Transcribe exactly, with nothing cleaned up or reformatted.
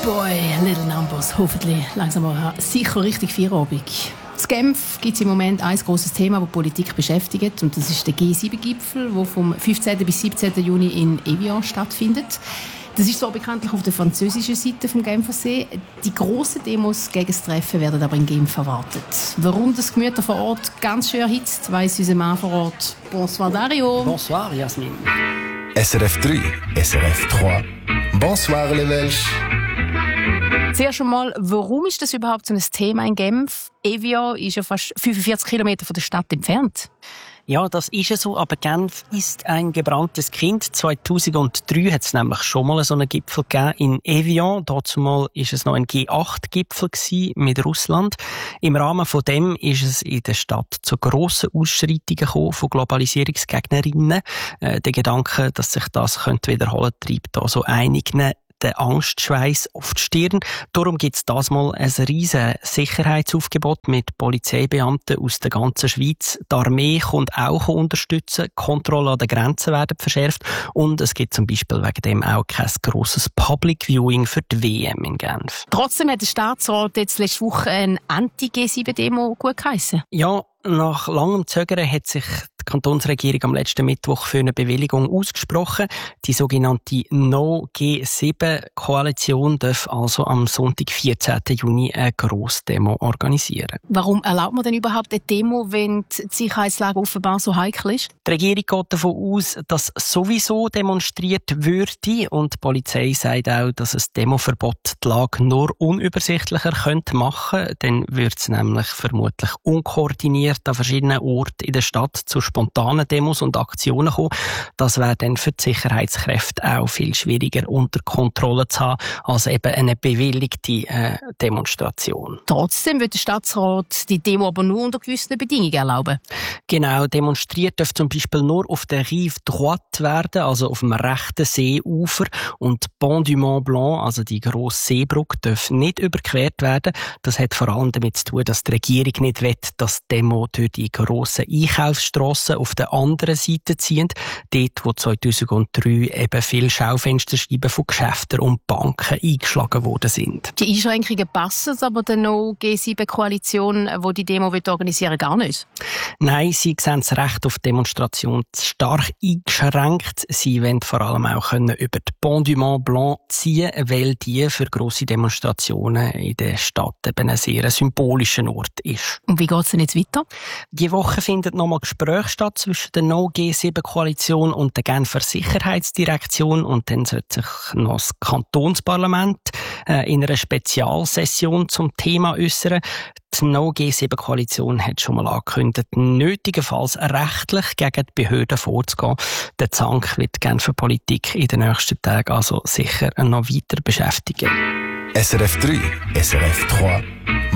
Boy, Little Numbers, hoffentlich langsam aber sicher richtig Feierabend. In Genf gibt es im Moment ein grosses Thema, das die Politik beschäftigt, und das ist der G sieben Gipfel, der vom fünfzehnten bis siebzehnten Juni in Evian stattfindet. Das ist zwar bekanntlich auf der französischen Seite vom Genfersee. Die grossen Demos gegen das Treffen werden aber in Genf erwartet. Warum das Gemüter vor Ort ganz schön erhitzt, weiss unser Mann vor Ort. Bonsoir Dario. Bonsoir Jasmin. S R F drei, S R F drei. Bonsoir les Welsh. Zuerst einmal, warum ist das überhaupt so ein Thema in Genf? Evian ist ja fast fünfundvierzig Kilometer von der Stadt entfernt. Ja, das ist ja so, aber Genf ist ein gebranntes Kind. zweitausenddrei hat es nämlich schon mal so einen Gipfel gegeben in Evian. Dazumal ist es noch ein G acht Gipfel mit Russland. Im Rahmen von dem ist es in der Stadt zu grossen Ausschreitungen gekommen von Globalisierungsgegnerinnen. Äh, der Gedanke, dass sich das könnte wiederholen, treibt da so einigen den Angstschweiß auf die Stirn. Darum gibt es das mal ein riesen Sicherheitsaufgebot mit Polizeibeamten aus der ganzen Schweiz. Die Armee kommt auch unterstützen, Kontrollen an den Grenzen werden verschärft und es gibt zum Beispiel wegen dem auch kein grosses Public Viewing für die W M in Genf. Trotzdem hat der Staatsrat jetzt letzte Woche eine Anti-G sieben Demo gut geheissen. Ja, nach langem Zögern hat sich die Kantonsregierung am letzten Mittwoch für eine Bewilligung ausgesprochen. Die sogenannte No G sieben Koalition darf also am Sonntag, vierzehnten Juni, eine Grossdemo organisieren. Warum erlaubt man denn überhaupt eine Demo, wenn die Sicherheitslage offenbar so heikel ist? Die Regierung geht davon aus, dass sowieso demonstriert würde, und die Polizei sagt auch, dass ein Demoverbot die Lage nur unübersichtlicher könnte machen. Dann würde es nämlich vermutlich unkoordiniert an verschiedenen Orten in der Stadt zu spontanen Demos und Aktionen kommen. Das wäre dann für die Sicherheitskräfte auch viel schwieriger unter Kontrolle zu haben als eben eine bewilligte äh, Demonstration. Trotzdem wird der Staatsrat die Demo aber nur unter gewissen Bedingungen erlauben. Genau, demonstriert darf zum Beispiel nur auf der Rive Droite werden, also auf dem rechten Seeufer, und Pont du Mont Blanc, also die grosse Seebrücke, darf nicht überquert werden. Das hat vor allem damit zu tun, dass die Regierung nicht will, dass die Demo durch die grossen Einkaufsstrassen auf der anderen Seite ziehen, dort, wo zweitausenddrei eben viele Schaufensterscheiben von Geschäften und Banken eingeschlagen worden sind. Die Einschränkungen passen aber der No G sieben Koalition, die die Demo organisieren will, gar nicht? Nein, sie sehen das Recht auf Demonstration stark eingeschränkt. Sie wollen vor allem auch können über den Pont du Mont Blanc ziehen, weil die für grosse Demonstrationen in der Stadt eben ein sehr symbolischer Ort ist. Und wie geht es denn jetzt weiter? Die Woche findet nochmal Gespräch statt zwischen der No G sieben Koalition und der Genfer Sicherheitsdirektion, und dann sollte sich noch das Kantonsparlament äh, in einer Spezialsession zum Thema äußern. Die No G sieben Koalition hat schon mal angekündigt, nötigenfalls rechtlich gegen die Behörden vorzugehen. Der Zank wird die Genfer Politik in den nächsten Tagen also sicher noch weiter beschäftigen. S R F drei, S R F drei.